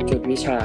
จุดวิชา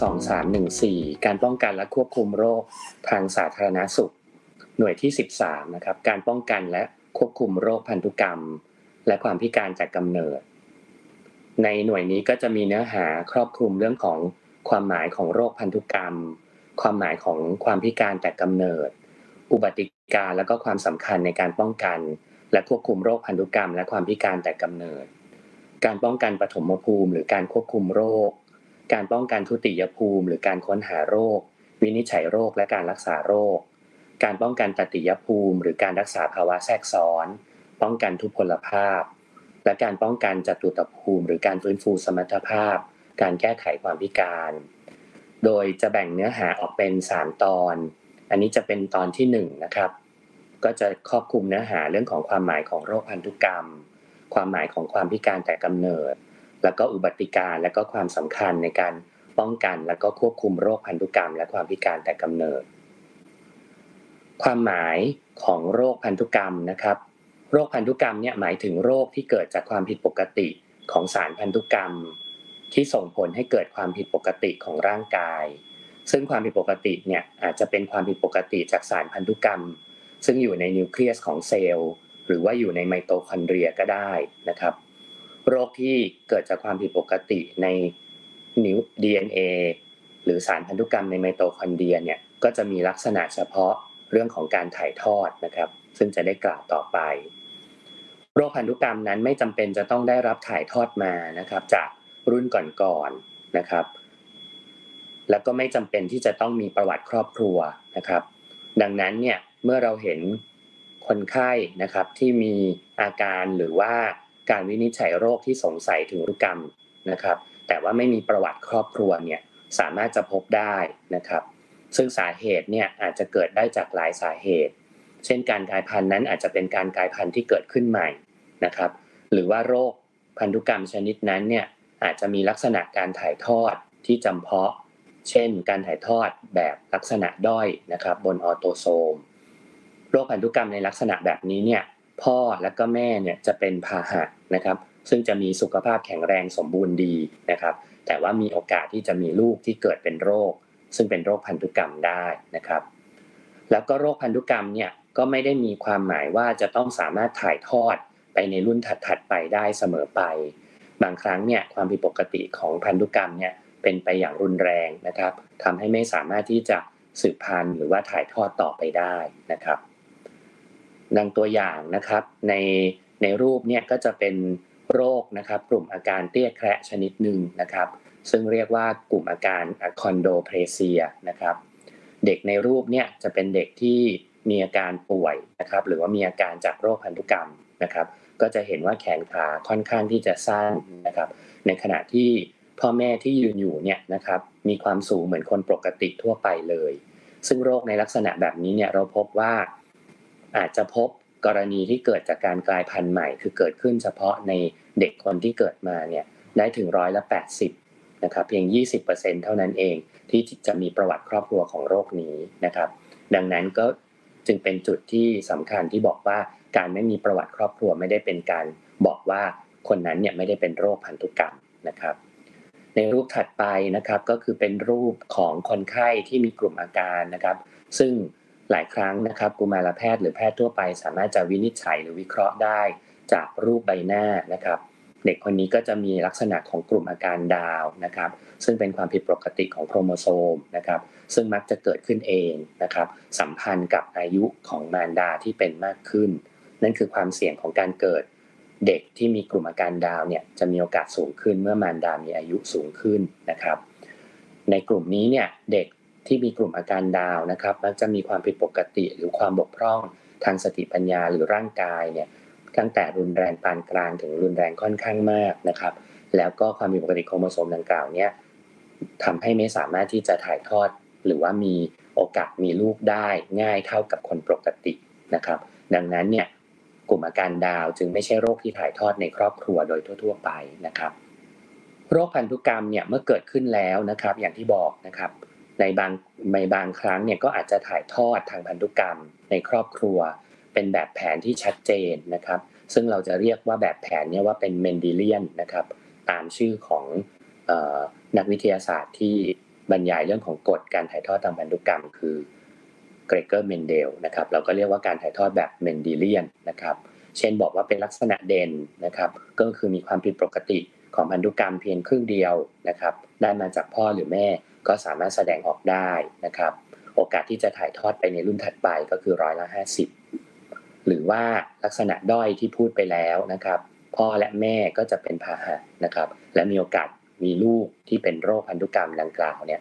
52314การป้องกันและควบคุมโรคทางสาธารณสุขหน่วยที่13นะครับการป้องกันและควบคุมโรคพันธุกรรมและความพิการจากกำเนิดในหน่วยนี้ก็จะมีเนื้อหาครอบคลุมเรื่องของความหมายของโรคพันธุกรรมความหมายของความพิการแต่กำเนิดอุบัติการและก็ความสำคัญในการป้องกันและควบคุมโรคพันธุกรรมและความพิการแต่กำเนิดการป้องกันปฐมภูมิหรือการควบคุมโรคการป้องกันทุติยภูมิหรือการค้นหาโรควินิจฉัยโรคและการรักษาโรคการป้องกันตติยภูมิหรือการรักษาภาวะแทรกซ้อนป้องกันทุพพลภาพและการป้องกันจตุตภูมิหรือการฟื้นฟูสมรรถภาพการแก้ไขความพิการโดยจะแบ่งเนื้อหาออกเป็น3ตอนอันนี้จะเป็นตอนที่1นะครับก็จะครอบคลุมเนื้อหาเรื่องของความหมายของโรคพันธุกรรมความหมายของความพิการแต่กำเนิดแล้วก็อุบัติการและก็ความสำคัญในการป้องกันและก็ควบคุมโรคพันธุกรรมและความพิการแต่กำเนิดความหมายของโรคพันธุกรรมนะครับโรคพันธุกรรมเนี่ยหมายถึงโรคที่เกิดจากความผิดปกติของสารพันธุกรรมที่ส่งผลให้เกิดความผิดปกติของร่างกายซึ่งความผิดปกติเนี่ยอาจจะเป็นความผิดปกติจากสารพันธุกรรมซึ่งอยู่ในนิวเคลียสของเซลล์หรือว่าอยู่ในไมโตคอนเดรียก็ได้นะครับโรคที่เกิดจากความผิดปกติในนิ้ว DNA หรือสารพันธุกรรมในไมโตคอนเดรียเนี่ยก็จะมีลักษณะเฉพาะเรื่องของการถ่ายทอดนะครับซึ่งจะได้กล่าวต่อไปโรคพันธุกรรมนั้นไม่จำเป็นจะต้องได้รับถ่ายทอดมานะครับจากรุ่นก่อนๆนะครับแล้วก็ไม่จำเป็นที่จะต้องมีประวัติครอบครัวนะครับดังนั้นเนี่ยเมื่อเราเห็นคนไข้นะครับที่มีอาการหรือว่าการวินิจฉัยโรคที่สงสัยถึงพันธุกรรมนะครับแต่ว่าไม่มีประวัติครอบครัวเนี่ยสามารถจะพบได้นะครับซึ่งสาเหตุเนี่ยอาจจะเกิดได้จากหลายสาเหตุเช่นการกลายพันธุ์นั้นอาจจะเป็นการกลายพันธุ์ที่เกิดขึ้นใหม่นะครับหรือว่าโรคพันธุกรรมชนิดนั้นเนี่ยอาจจะมีลักษณะการถ่ายทอดที่จำเพาะเช่นการถ่ายทอดแบบลักษณะด้อยนะครับบนออโตโซมโรคพันธุกรรมในลักษณะแบบนี้เนี่ยพ่อและก็แม่เนี่ยจะเป็นพาหะนะครับซึ่งจะมีสุขภาพแข็งแรงสมบูรณ์ดีนะครับแต่ว่ามีโอกาสที่จะมีลูกที่เกิดเป็นโรคซึ่งเป็นโรคพันธุกรรมได้นะครับแล้วก็โรคพันธุกรรมเนี่ยก็ไม่ได้มีความหมายว่าจะต้องสามารถถ่ายทอดไปในรุ่นถัดๆไปได้เสมอไปบางครั้งเนี่ยความผิดปกติของพันธุกรรมเนี่ยเป็นไปอย่างรุนแรงนะครับทำให้ไม่สามารถที่จะสืบพันธุ์หรือว่าถ่ายทอดต่อไปได้นะครับดังตัวอย่างนะครับในรูปเนี่ยก็จะเป็นโรคนะครับกลุ่มอาการเตี้ยแคระชนิดหนึ่งนะครับซึ่งเรียกว่ากลุ่มอาการคอนโดเพลเซียนะครับเด็กในรูปเนี่ยจะเป็นเด็กที่มีอาการป่วยนะครับหรือว่ามีอาการจากโรคพันธุกรรมนะครับก็จะเห็นว่าแขนขาค่อนข้างที่จะสั้นนะครับในขณะที่พ่อแม่ที่ยืนอยู่เนี่ยนะครับมีความสูงเหมือนคนปกติทั่วไปเลยซึ่งโรคในลักษณะแบบนี้เนี่ยเราพบว่าอาจจะพบกรณีที่เกิดจากการกลายพันธุ์ใหม่คือเกิดขึ้นเฉพาะในเด็กคนที่เกิดมาเนี่ยได้ถึง80%นะครับเพียง 20% เท่านั้นเองที่จะมีประวัติครอบครัวของโรคนี้นะครับดังนั้นก็จึงเป็นจุดที่สำคัญที่บอกว่าการไม่มีประวัติครอบครัวไม่ได้เป็นการบอกว่าคนนั้นเนี่ยไม่ได้เป็นโรคพันธุกรรมนะครับในรูปถัดไปนะครับก็คือเป็นรูปของคนไข้ที่มีกลุ่มอาการนะครับซึ่งหลายครั้งนะครับกุมารแพทย์หรือแพทย์ทั่วไปสามารถจะวินิจฉัยหรือวิเคราะห์ได้จากรูปใบหน้านะครับเด็กคนนี้ก็จะมีลักษณะของกลุ่มอาการดาวนะครับซึ่งเป็นความผิดปกติของโครโมโซมนะครับซึ่งมักจะเกิดขึ้นเองนะครับสัมพันธ์กับอายุของมารดาที่เป็นมากขึ้นนั่นคือความเสี่ยงของการเกิดเด็กที่มีกลุ่มอาการดาวเนี่ยจะมีโอกาสสูงขึ้นเมื่อมารดามีอายุสูงขึ้นนะครับในกลุ่มนี้เนี่ยเด็กที่มีกลุ่มอาการดาวนะครับมักจะมีความผิดปกติหรือความบกพร่องทางสติปัญญาหรือร่างกายเนี่ยตั้งแต่รุนแรงปานกลางถึงรุนแรงค่อนข้างมากนะครับแล้วก็ความผิดปกติโครโมโซมดังกล่าวเนี่ยทำให้ไม่สามารถที่จะถ่ายทอดหรือว่ามีโอกาสมีลูกได้ง่ายเท่ากับคนปกตินะครับดังนั้นเนี่ยกลุ่มอาการดาวจึงไม่ใช่โรคที่ถ่ายทอดในครอบครัวโดยทั่วๆไปนะครับโรคพันธุกรรมเนี่ยเมื่อเกิดขึ้นแล้วนะครับอย่างที่บอกนะครับในบางครั้งเนี่ยก็อาจจะถ่ายทอดทางพันธุกรรมในครอบครัวเป็นแบบแผนที่ชัดเจนนะครับซึ่งเราจะเรียกว่าแบบแผนเนี่ยว่าเป็นเมนเดเลียนนะครับตามชื่อของนักวิทยาศาสตร์ที่บรรยายเรื่องของกฎการถ่ายทอดทางพันธุกรรมคือเกรเกอร์เมนเดลนะครับเราก็เรียกว่าการถ่ายทอดแบบเมนเดเลียนนะครับเช่นบอกว่าเป็นลักษณะเด่นนะครับก็คือมีความผิดปกติของพันธุกรรมเพียงครึ่งเดียวนะครับได้มาจากพ่อหรือแม่ก็สามารถแสดงออกได้นะครับโอกาสที่จะถ่ายทอดไปในรุ่นถัดไปก็คือ50%หรือว่าลักษณะด้อยที่พูดไปแล้วนะครับพ่อและแม่ก็จะเป็นพาหะนะครับและมีโอกาสมีลูกที่เป็นโรคพันธุกรรมดังกล่าวเนี่ย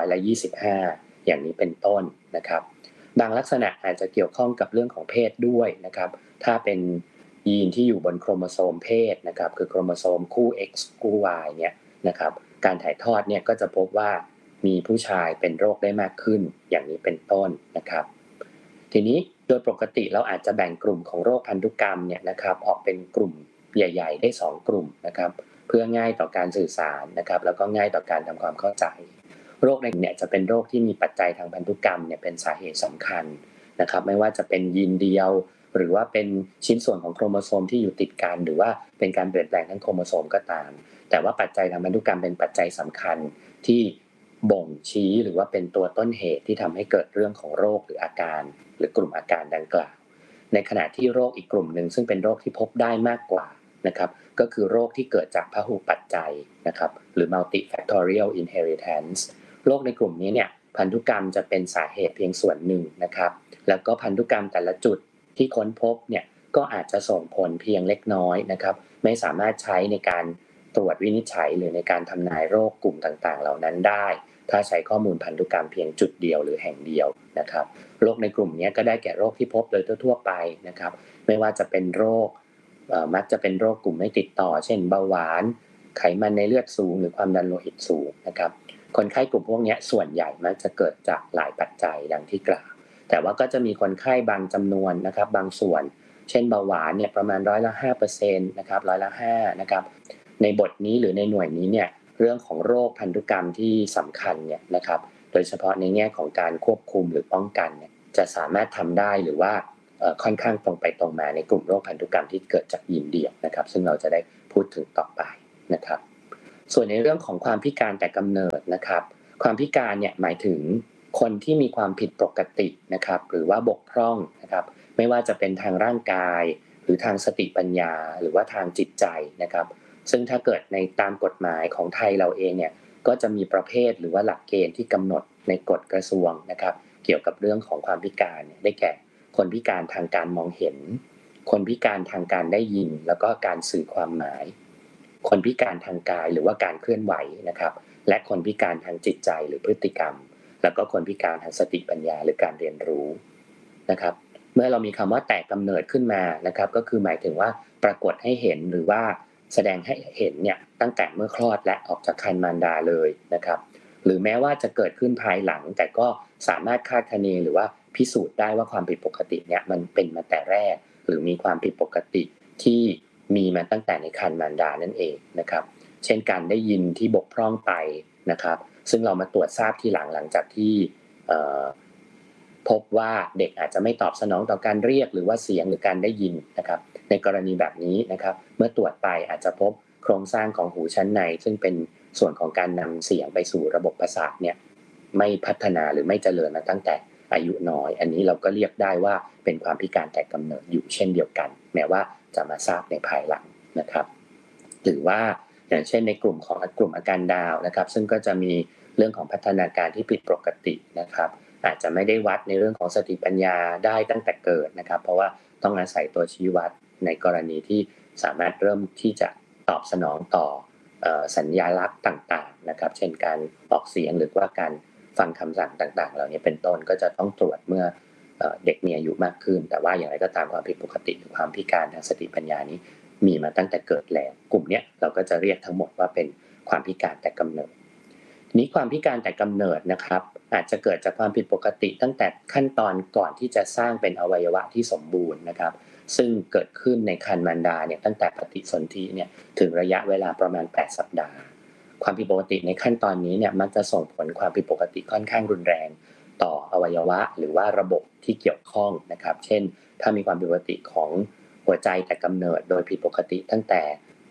25%อย่างนี้เป็นต้นนะครับบางลักษณะอาจจะเกี่ยวข้องกับเรื่องของเพศด้วยนะครับถ้าเป็นยีนที่อยู่บนโครโมโซมเพศนะครับคือโครโมโซมคู่ X คู่ Y เนี่ยนะครับการถ่ายทอดเนี่ยก็จะพบว่ามีผู้ชายเป็นโรคได้มากขึ้นอย่างนี้เป็นต้นนะครับทีนี้โดยปกติเราอาจจะแบ่งกลุ่มของโรคพันธุกรรมเนี่ยนะครับออกเป็นกลุ่มใหญ่ๆได้2กลุ่มนะครับเพื่อง่ายต่อการสื่อสารนะครับแล้วก็ง่ายต่อการทำความเข้าใจโรคเนี่ยจะเป็นโรคที่มีปัจจัยทางพันธุกรรมเนี่ยเป็นสาเหตุสำคัญนะครับไม่ว่าจะเป็นยีนเดียวหรือว่าเป็นชิ้นส่วนของโครโมโซมที่อยู่ติดกันหรือว่าเป็นการเปลี่ยนแปลงทั้งโครโมโซมก็ตามแต่ว่าปัจจัยทางพันธุกรรมเป็นปัจจัยสำคัญที่บ่งชี้หรือว่าเป็นตัวต้นเหตุที่ทำให้เกิดเรื่องของโรคหรืออาการหรือกลุ่มอาการดังกล่าวในขณะที่โรคอีกกลุ่มหนึ่งซึ่งเป็นโรคที่พบได้มากกว่านะครับก็คือโรคที่เกิดจากพหุปัจจัยนะครับหรือ multifactorial inheritance โรคในกลุ่มนี้เนี่ยพันธุกรรมจะเป็นสาเหตุเพียงส่วนหนึ่งนะครับแล้วก็พันธุกรรมแต่ละจุดที่ค้นพบเนี่ยก็อาจจะส่งผลเพียงเล็กน้อยนะครับไม่สามารถใช้ในการตรวจวินิจฉัยหรือในการทำนายโรคกลุ่มต่างๆเหล่านั้นได้ถ้าใช้ข้อมูลพันธุกรรมเพียงจุดเดียวหรือแห่งเดียวนะครับโรคในกลุ่มนี้ก็ได้แก่โรคที่พบโดยทั่วๆไปนะครับไม่ว่าจะเป็นโรคมักจะเป็นโรคกลุ่มไม่ติดต่อเช่นเบาหวานไขมันในเลือดสูงหรือความดันโลหิตสูงนะครับคนไข้กลุ่มพวกนี้ส่วนใหญ่มักจะเกิดจากหลายปัจจัยดังที่กล่าวแต่ว่าก็จะมีคนไข้บางจำนวนนะครับบางส่วนเช่นเบาหวานเนี่ยประมาณ5%นะครับ5%นะครับในบทนี้หรือในหน่วยนี้เนี่ยเรื่องของโรคพันธุกรรมที่สำคัญเนี่ยนะครับโดยเฉพาะในแง่ของการควบคุมหรือป้องกันเนี่ยจะสามารถทำได้หรือว่าค่อนข้างตรงไปตรงมาในกลุ่มโรคพันธุกรรมที่เกิดจากยีนเดียวนะครับซึ่งเราจะได้พูดถึงต่อไปนะครับส่วนในเรื่องของความพิการแต่กำเนิดนะครับความพิการเนี่ยหมายถึงคนที่มีความผิดปกตินะครับหรือว่าบกพร่องนะครับไม่ว่าจะเป็นทางร่างกายหรือทางสติปัญญาหรือว่าทางจิตใจนะครับซึ่งถ้าเกิดในตามกฎหมายของไทยเราเองเนี่ยก็จะมีประเภทหรือว่าหลักเกณฑ์ที่กำหนดในกฎกระทรวงนะครับเกี่ยวกับเรื่องของความพิการได้แก่คนพิการทางการมองเห็นคนพิการทางการได้ยินแล้วก็การสื่อความหมายคนพิการทางกายหรือว่าการเคลื่อนไหวนะครับและคนพิการทางจิตใจหรือพฤติกรรมแล้วก็คนพิการทางสติปัญญาหรือการเรียนรู้นะครับเมื่อเรามีคำว่าแต่กำเนิดขึ้นมานะครับก็คือหมายถึงว่าปรากฏให้เห็นหรือว่าแสดงให้เห็นเนี่ยตั้งแต่เมื่อคลอดและออกจากครรภ์มารดาเลยนะครับหรือแม้ว่าจะเกิดขึ้นภายหลังแต่ก็สามารถคาดคะเนหรือว่าพิสูจน์ได้ว่าความผิดปกติเนี่ยมันเป็นมาแต่แรกหรือมีความผิดปกติที่มีมาตั้งแต่ในครรภ์มารดานั่นเองนะครับเช่นการได้ยินที่บกพร่องไปนะครับซึ่งเรามาตรวจทราบทีหลังจากที่พบว่าเด็กอาจจะไม่ตอบสนองต่อการเรียกหรือว่าเสียงหรือการได้ยินนะครับในกรณีแบบนี้นะครับเมื่อตรวจไปอาจจะพบโครงสร้างของหูชั้นในซึ่งเป็นส่วนของการนำเสียงไปสู่ระบบประสาทเนี่ยไม่พัฒนาหรือไม่เจริญมาตั้งแต่อายุน้อยอันนี้เราก็เรียกได้ว่าเป็นความพิการแต่กำเนิดอยู่เช่นเดียวกันแม้ว่าจะมาทราบในภายหลังนะครับหรือว่าอย่างเช่นในกลุ่มของกลุ่มอาการดาวนะครับซึ่งก็จะมีเรื่องของพัฒนาการที่ผิดปกตินะครับอาจจะไม่ได้วัดในเรื่องของสติปัญญาได้ตั้งแต่เกิดนะครับเพราะว่าต้องอาศัยตัวชี้วัดในกรณีที่สามารถเริ่มที่จะตอบสนองต่อสัญญาลักษณ์ต่างๆนะครับเช่นการออกเสียงหรือว่าการฟังคำสั่งต่างๆเหล่านี้เป็นต้นก็จะต้องตรวจเมื่อเด็กมีอายุมากขึ้นแต่ว่าอย่างไรก็ตามความผิดปกติหรือความพิการทางสติปัญญานี้มีมาตั้งแต่เกิดแล้วกลุ่มนี้เราก็จะเรียกทั้งหมดว่าเป็นความพิการแต่กำเนิดนี้ความพิการแต่กำเนิดนะครับอาจจะเกิดจากความผิดปกติตั้งแต่ขั้นตอนก่อนที่จะสร้างเป็นอวัยวะที่สมบูรณ์นะครับซึ่งเกิดขึ้นในครรภ์มารดาเนี่ยตั้งแต่ปฏิสนธิเนี่ยถึงระยะเวลาประมาณ8สัปดาห์ความผิดปกติในขั้นตอนนี้เนี่ยมักจะส่งผลความผิดปกติค่อนข้างรุนแรงต่ออวัยวะหรือว่าระบบที่เกี่ยวข้องนะครับเช่นถ้ามีความผิดปกติของหัวใจแต่กำเนิดโดยผิดปกติตั้งแต่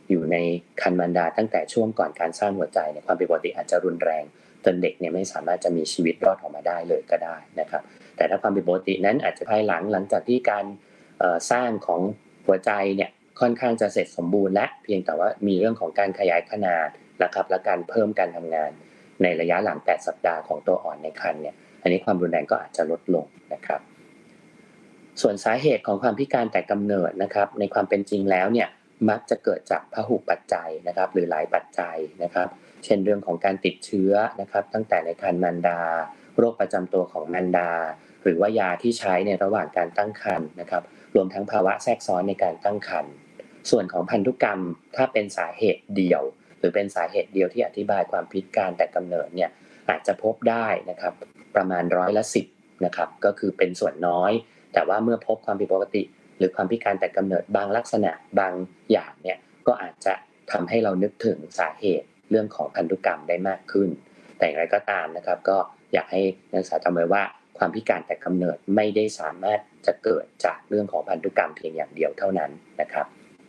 อยู่ในครรภ์มารดาตั้งแต่ช่วงก่อนการสร้างหัวใจเนี่ยความผิดปกติอาจจะรุนแรงจนเด็กเนี่ยไม่สามารถจะมีชีวิตรอดออกมาได้เลยก็ได้นะครับแต่ถ้าความผิดปกตินั้นอาจจะภายหลังจากที่การสร้างของหัวใจเนี่ยค่อนข้างจะเสร็จสมบูรณ์และเพียงแต่ว่ามีเรื่องของการขยายขนาดนะครับและการเพิ่มการทำงานในระยะหลัง8สัปดาห์ของตัวอ่อนในครรภ์เนี่ยอันนี้ความรุนแรงก็อาจจะลดลงนะครับส่วนสาเหตุของความพิการแต่กำเนิดนะครับในความเป็นจริงแล้วเนี่ยมักจะเกิดจากพหุปัจจัยนะครับหรือหลายปัจจัยนะครับเช่นเรื่องของการติดเชื้อนะครับตั้งแต่ในครรภ์มารดาโรคประจำตัวของมารดาหรือว่ายาที่ใช้ในระหว่างการตั้งครรภ์นะครับรวมทั้งภาวะแทรกซ้อนในการตั้งครรภ์ส่วนของพันธุกรรมถ้าเป็นสาเหตุเดียวหรือเป็นสาเหตุเดียวที่อธิบายความพิการแต่กำเนิดเนี่ยอาจจะพบได้นะครับประมาณ10%นะครับก็คือเป็นส่วนน้อยแต่ว่าเมื่อพบความผิดปกติหรือความพิการแต่กำเนิดบางลักษณะบางอย่างเนี่ยก็อาจจะทำให้เรานึกถึงสาเหตุเรื่องของพันธุกรรมได้มากขึ้นแต่อย่างไรก็ตามนะครับก็อยากให้นักศึกษาจำไว้ว่าความพิการแต่กำเนิดไม่ได้สามารถจะเกิดจากเรื่องของพันธุกรรมเพียงอย่างเดียวเท่านั้นนะครับ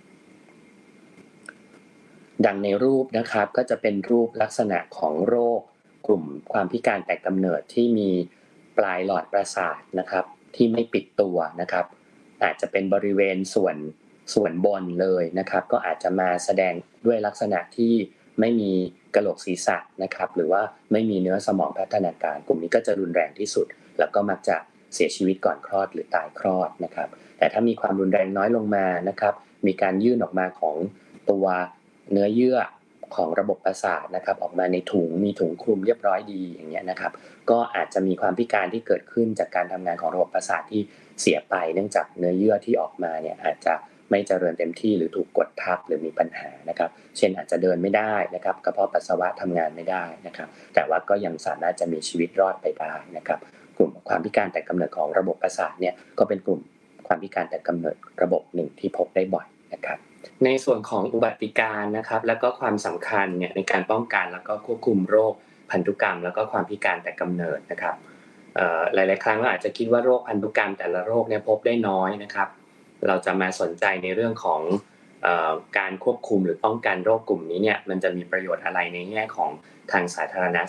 ดังในรูปนะครับก็จะเป็นรูปลักษณะของโรคกลุ่มความพิการแต่กำเนิดที่มีปลายหลอดประสาทนะครับที่ไม่ปิดตัวนะครับอาจจะเป็นบริเวณส่วนบนเลยนะครับก็อาจจะมาแสดงด้วยลักษณะที่ไม่มีกะโหลกศีรษะนะครับหรือว่าไม่มีเนื้อสมองพัฒนาการกลุ่มนี้ก็จะรุนแรงที่สุดแล้วก็มักจะเสียชีวิตก่อนคลอดหรือตายคลอดนะครับแต่ถ้ามีความรุนแรงน้อยลงมานะครับมีการยื่นออกมาของตัวเนื้อเยื่อของระบบประสาทนะครับออกมาในถุงมีถุงคลุมเรียบร้อยดีอย่างเงี้ยนะครับก็อาจจะมีความพิการที่เกิดขึ้นจากการทำงานของระบบประสาทที่เสียไปเนื่องจากเนื้อเยื่อที่ออกมาเนี่ยอาจจะไม่เจริญเต็มที่หรือถูกกดทับหรือมีปัญหานะครับเช่นอาจจะเดินไม่ได้นะครับกระเพาะปัสสาวะทำงานไม่ได้นะครับแต่ว่าก็ยังสามารถจะมีชีวิตรอดไปได้นะครับกลุ่มความพิการแต่กำเนิดของระบบประสาทเนี่ยก็เป็นกลุ่มความพิการแต่กำเนิดระบบหนึ่งที่พบได้บ่อยนะครับในส่วนของอุบัติการนะครับแล้วก็ความสำคัญเนี่ยในการป้องกันแล้วก็ควบคุมโรคพันธุกรรมแล้วก็ความพิการแต่กำเนิดนะครับหลายๆครั้งเราอาจจะคิดว่าโรคพันธุกรรมแต่ละโรคเนี่ยพบได้น้อยนะครับเราจะมาสนใจในเรื่องของการควบคุมหรือป้องกันโรคกลุ่มนี้เนี่ยมันจะมีประโยชน์อะไรในแง่ของทางสาธารณ